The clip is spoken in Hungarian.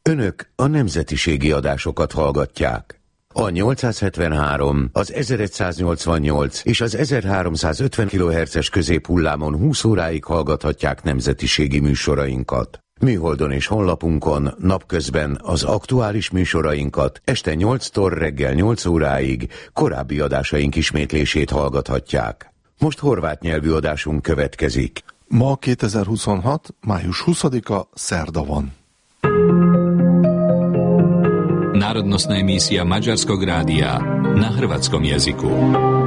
Önök a nemzetiségi adásokat hallgatják. A 873, az 1188 és az 1350 kHz-es középhullámon 20 óráig hallgathatják nemzetiségi műsorainkat. Műholdon és honlapunkon napközben az aktuális műsorainkat, este 8-tól reggel 8 óráig korábbi adásaink ismétlését hallgathatják. Most horvát nyelvű adásunk következik. Ma 2026. május 20-a, szerda van. Národnostná emísia Maďarskog rádia na hrvatskom jazyku.